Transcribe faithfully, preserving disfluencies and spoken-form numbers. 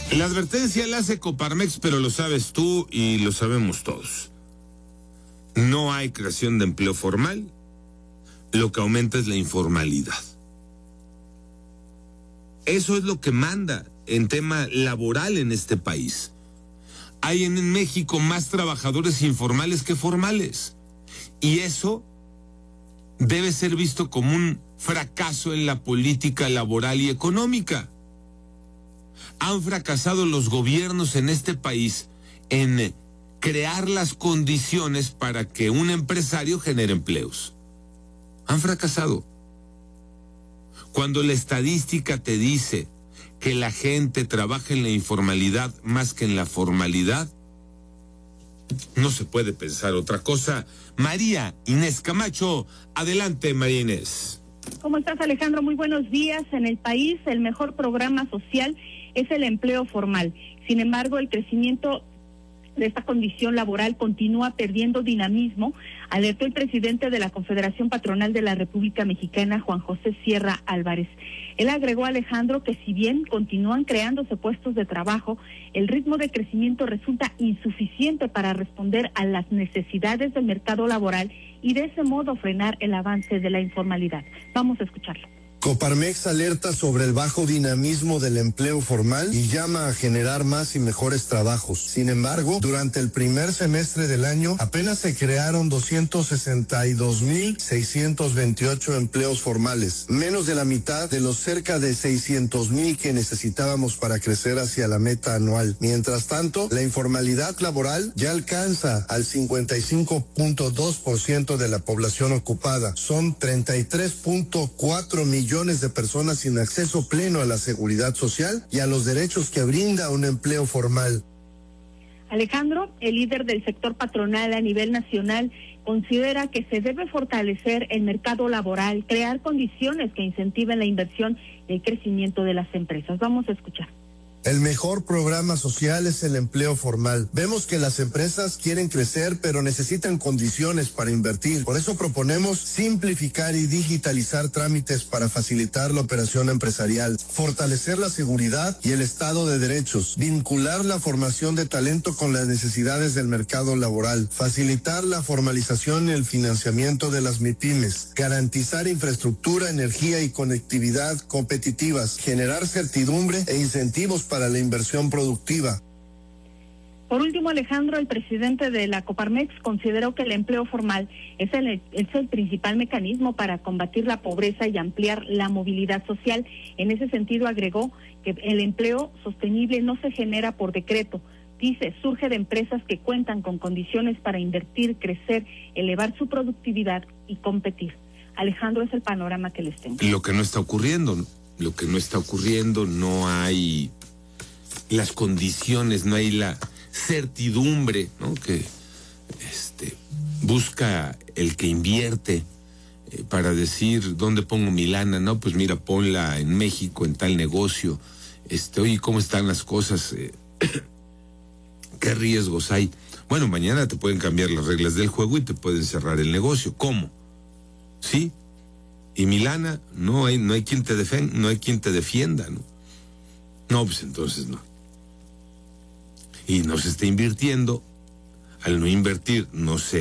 La advertencia la hace Coparmex, pero lo sabes tú y lo sabemos todos. No hay creación de empleo formal, lo que aumenta es la informalidad. Eso es lo que manda en tema laboral en este país. Hay en México más trabajadores informales que formales. Y eso debe ser visto como un fracaso en la política laboral y económica. Han fracasado los gobiernos en este país en crear las condiciones para que un empresario genere empleos. Han fracasado. Cuando la estadística te dice que la gente trabaja en la informalidad más que en la formalidad, no se puede pensar otra cosa. María Inés Camacho, adelante María Inés. ¿Cómo estás, Alejandro? Muy buenos días. En el país el mejor programa social es el empleo formal. Sin embargo, el crecimiento de esta condición laboral continúa perdiendo dinamismo, alertó el presidente de la Confederación Patronal de la República Mexicana, Juan José Sierra Álvarez. Él agregó, Alejandro, que si bien continúan creándose puestos de trabajo, el ritmo de crecimiento resulta insuficiente para responder a las necesidades del mercado laboral y de ese modo frenar el avance de la informalidad. Vamos a escucharlo. Coparmex alerta sobre el bajo dinamismo del empleo formal y llama a generar más y mejores trabajos. Sin embargo, durante el primer semestre del año apenas se crearon doscientos sesenta y dos mil seiscientos veintiocho empleos formales, menos de la mitad de los cerca de seiscientos mil que necesitábamos para crecer hacia la meta anual. Mientras tanto, la informalidad laboral ya alcanza al cincuenta y cinco punto dos por ciento de la población ocupada. Son treinta y tres punto cuatro millones millones de personas sin acceso pleno a la seguridad social y a los derechos que brinda un empleo formal. Alejandro, el líder del sector patronal a nivel nacional, considera que se debe fortalecer el mercado laboral, crear condiciones que incentiven la inversión y el crecimiento de las empresas. Vamos a escuchar. El mejor programa social es el empleo formal. Vemos que las empresas quieren crecer, pero necesitan condiciones para invertir. Por eso proponemos simplificar y digitalizar trámites para facilitar la operación empresarial, fortalecer la seguridad y el Estado de Derechos, vincular la formación de talento con las necesidades del mercado laboral, facilitar la formalización y el financiamiento de las MIPYMES, garantizar infraestructura, energía y conectividad competitivas, generar certidumbre e incentivos para para la inversión productiva. Por último, Alejandro, el presidente de la Coparmex consideró que el empleo formal es el, es el principal mecanismo para combatir la pobreza y ampliar la movilidad social. En ese sentido, agregó que el empleo sostenible no se genera por decreto. Dice, surge de empresas que cuentan con condiciones para invertir, crecer, elevar su productividad y competir. Alejandro, es el panorama que les tengo. Lo que no está ocurriendo, lo que no está ocurriendo, no hay las condiciones, no hay la certidumbre, ¿no? Que este busca el que invierte eh, para decir dónde pongo mi lana, no, pues mira, ponla en México en tal negocio. Este, oye, ¿cómo están las cosas? Eh, ¿Qué riesgos hay? Bueno, mañana te pueden cambiar las reglas del juego y te pueden cerrar el negocio. ¿Cómo? ¿Sí? Y mi lana, no hay, no hay quien te defienda, no hay quien te defienda, ¿no? No, pues entonces no. Y no se está invirtiendo, al no invertir no se